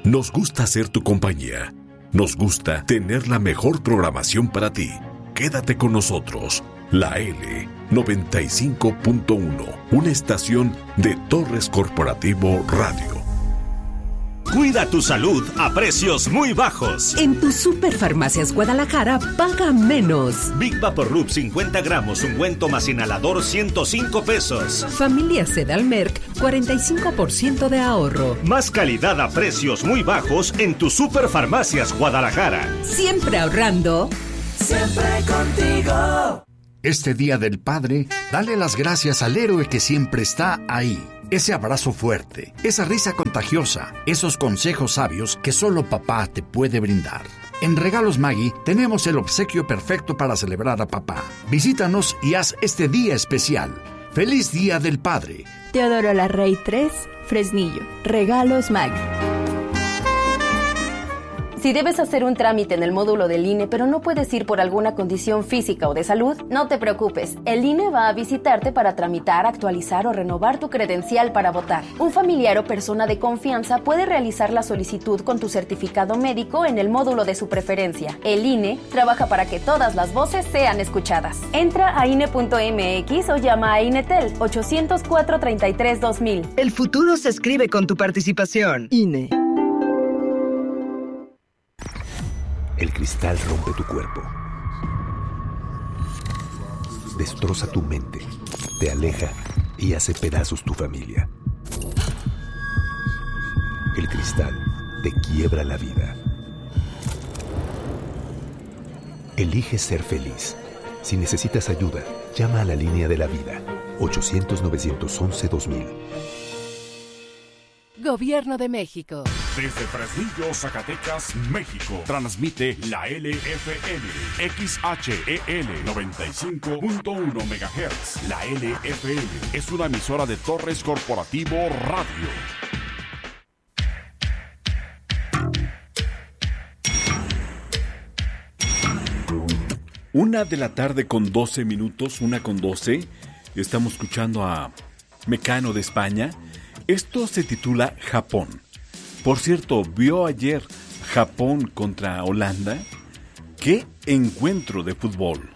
Nos gusta ser tu compañía. Nos gusta tener la mejor programación para ti. Quédate con nosotros. La L 95.1, una estación de Torres Corporativo Radio. Cuida tu salud a precios muy bajos. En tu Superfarmacias Guadalajara, paga menos. Big Vaporub 50 gramos, ungüento más inhalador, 105 pesos. Familia Sedalmerc, 45% de ahorro. Más calidad a precios muy bajos en tu Superfarmacias Guadalajara. Siempre ahorrando. Siempre contigo. Este Día del Padre, dale las gracias al héroe que siempre está ahí. Ese abrazo fuerte, esa risa contagiosa, esos consejos sabios que solo papá te puede brindar. En Regalos Maggi tenemos el obsequio perfecto para celebrar a papá. Visítanos y haz este día especial. ¡Feliz Día del Padre! Teodoro Larrey 3, Fresnillo. Regalos Maggi. Si debes hacer un trámite en el módulo del INE, pero no puedes ir por alguna condición física o de salud, no te preocupes. El INE va a visitarte para tramitar, actualizar o renovar tu credencial para votar. Un familiar o persona de confianza puede realizar la solicitud con tu certificado médico en el módulo de su preferencia. El INE trabaja para que todas las voces sean escuchadas. Entra a INE.mx o llama a INETEL 804-33-2000. El futuro se escribe con tu participación. INE. El cristal rompe tu cuerpo, destroza tu mente, te aleja y hace pedazos tu familia. El cristal te quiebra la vida. Elige ser feliz. Si necesitas ayuda, llama a la línea de la vida, 800-911-2000. Gobierno de México. Desde Fresnillo, Zacatecas, México. Transmite la LFM XHEL 95.1 MHz. La LFM es una emisora de Torres Corporativo Radio. Una de la tarde con 12 minutos, 1:12. Estamos escuchando a Mecano de España. Esto se titula Japón. Por cierto, ¿vio ayer Japón contra Holanda? ¡Qué encuentro de fútbol!